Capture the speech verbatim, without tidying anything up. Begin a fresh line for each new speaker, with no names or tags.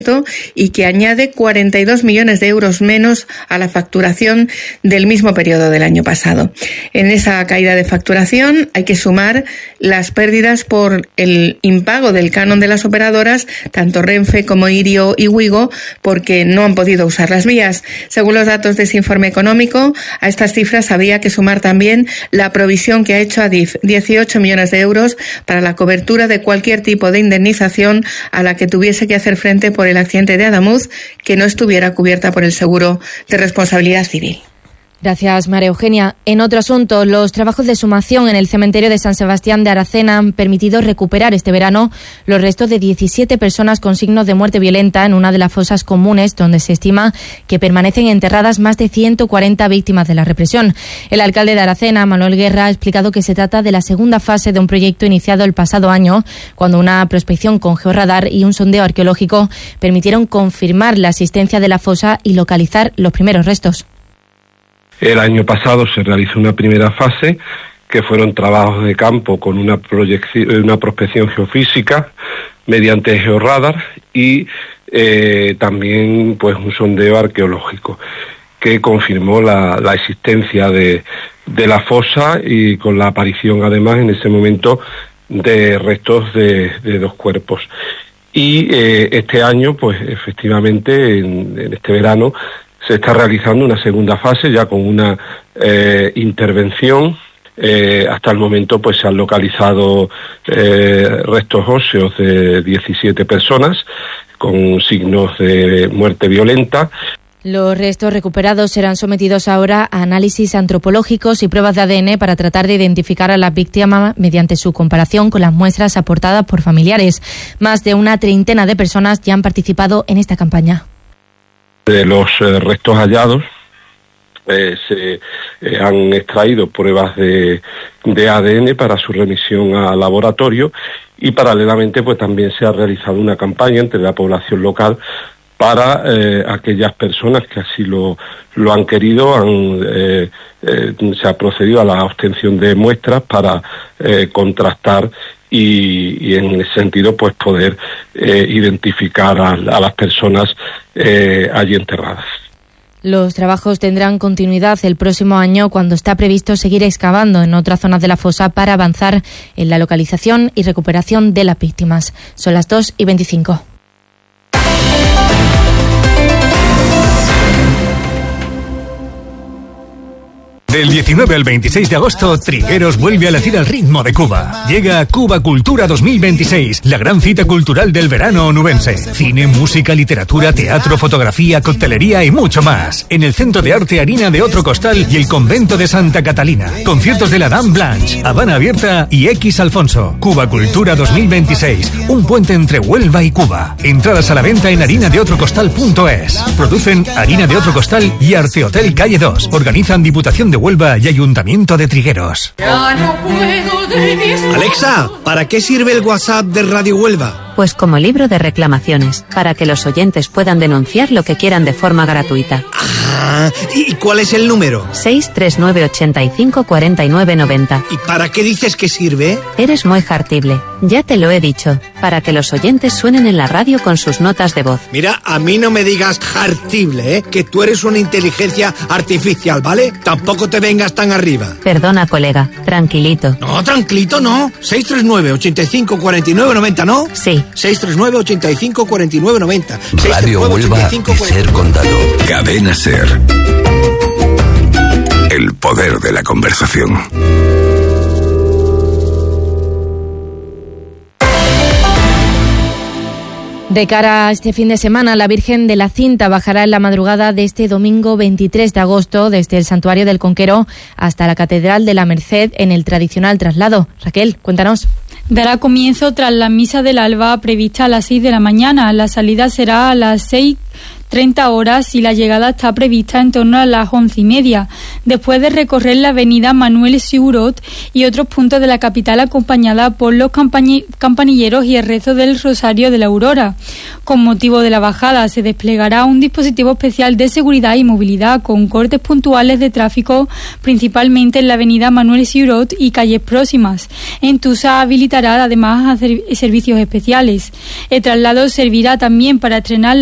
y que añade cuarenta y dos millones de euros menos a la facturación del mismo periodo del año pasado. En esa caída de facturación hay que sumar las pérdidas por el impago del canon de las operadoras, tanto Renfe como Irio y Wigo, porque no han podido usar las vías. Según los datos de ese informe económico, a estas cifras habría que sumar también la provisión que ha hecho Adif, dieciocho millones de euros para la cobertura de cualquier tipo de indemnización a la que tuviese que hacer frente por el accidente de Adamuz, que no estuviera cubierta por el seguro de responsabilidad civil.
Gracias, María Eugenia. En otro asunto, los trabajos de exhumación en el cementerio de San Sebastián de Aracena han permitido recuperar este verano los restos de diecisiete personas con signos de muerte violenta en una de las fosas comunes, donde se estima que permanecen enterradas más de ciento cuarenta víctimas de la represión. El alcalde de Aracena, Manuel Guerra, ha explicado que se trata de la segunda fase de un proyecto iniciado el pasado año, cuando una prospección con georradar y un sondeo arqueológico permitieron confirmar la existencia de la fosa y localizar los primeros restos.
El año pasado se realizó una primera fase, que fueron trabajos de campo con una proyección, una prospección geofísica mediante georradar y eh, también pues un sondeo arqueológico que confirmó la, la existencia de, de la fosa, y con la aparición además en ese momento de restos de, de dos cuerpos. Y eh, este año, pues efectivamente, en, en este verano, se está realizando una segunda fase ya con una eh, intervención. Eh, hasta el momento pues se han localizado eh, restos óseos de diecisiete personas con signos de muerte violenta.
Los restos recuperados serán sometidos ahora a análisis antropológicos y pruebas de A D N para tratar de identificar a las víctimas mediante su comparación con las muestras aportadas por familiares. Más de una treintena de personas ya han participado en esta campaña.
De los eh, restos hallados eh, se eh, han extraído pruebas de, de A D N para su remisión al laboratorio, y paralelamente pues también se ha realizado una campaña entre la población local para eh, aquellas personas que así lo, lo han querido. Han, eh, eh, se ha procedido a la obtención de muestras para eh, contrastar Y, y en ese sentido pues poder eh, identificar a, a las personas eh, allí enterradas.
Los trabajos tendrán continuidad el próximo año, cuando está previsto seguir excavando en otras zonas de la fosa para avanzar en la localización y recuperación de las víctimas. Son las dos y veinticinco.
Del diecinueve al veintiséis de agosto, Trigueros vuelve a latir al ritmo de Cuba. Llega Cuba Cultura dos mil veintiséis, la gran cita cultural del verano onubense. Cine, música, literatura, teatro, fotografía, coctelería y mucho más. En el Centro de Arte Harina de Otro Costal y el Convento de Santa Catalina. Conciertos de la Dame Blanche, Habana Abierta y X Alfonso. Cuba Cultura dos mil veintiséis, un puente entre Huelva y Cuba. Entradas a la venta en harina de otro costal punto es. Producen Harina de Otro Costal y Arte Hotel Calle dos. Organizan Diputación de Huelva y Ayuntamiento de Trigueros.
Ya no puedo de mis...
Alexa, ¿para qué sirve el WhatsApp de Radio Huelva?
Pues como libro de reclamaciones, para que los oyentes puedan denunciar lo que quieran de forma gratuita.
Ah, ¿y cuál es el número?
seis tres nueve ocho cinco cuatro nueve nueve cero.
¿Y para qué dices que sirve?
Eres muy jartible, ya te lo he dicho, para que los oyentes suenen en la radio con sus notas de voz.
Mira, a mí no me digas jartible, ¿eh? Que tú eres una inteligencia artificial, ¿vale? Tampoco te vengas tan arriba.
Perdona, colega, tranquilito.
No, tranquilito no. seis tres nueve ocho cinco cuatro nueve nueve cero, ¿no?
Sí.
seis tres nueve ocho cinco cuatro nueve nueve cero.
Radio Huelva y Ser Condado. Cadena Ser. El poder de la conversación.
De cara a este fin de semana, la Virgen de la Cinta bajará en la madrugada de este domingo veintitrés de agosto desde el Santuario del Conquero hasta la Catedral de la Merced en el tradicional traslado. Raquel, cuéntanos.
Dará comienzo tras la misa del alba prevista a las seis de la mañana. La salida será a las seis treinta horas y la llegada está prevista en torno a las once y media, después de recorrer la avenida Manuel Siurot y otros puntos de la capital acompañada por los campañi- campanilleros y el rezo del Rosario de la Aurora. Con motivo de la bajada se desplegará un dispositivo especial de seguridad y movilidad con cortes puntuales de tráfico, principalmente en la avenida Manuel Siurot y calles próximas. En Tusa habilitará además a servicios especiales. El traslado servirá también para estrenar